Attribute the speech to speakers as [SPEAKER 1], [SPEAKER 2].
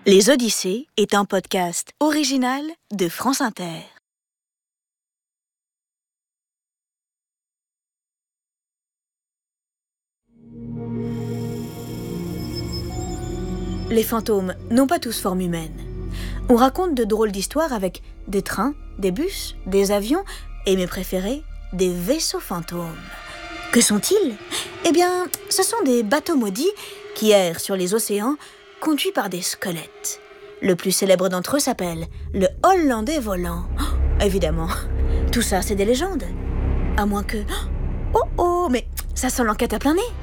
[SPEAKER 1] Les Odyssées est un podcast original de France Inter. Les fantômes n'ont pas tous forme humaine. On raconte de drôles d'histoires avec des trains, des bus, des avions et mes préférés, des vaisseaux fantômes. Que sont-ils ? Eh bien, ce sont des bateaux maudits qui errent sur les océans, conduits par des squelettes. Le plus célèbre d'entre eux s'appelle le Hollandais volant. Oh, évidemment, tout ça c'est des légendes. À moins que... Oh, mais ça sent l'enquête à plein nez.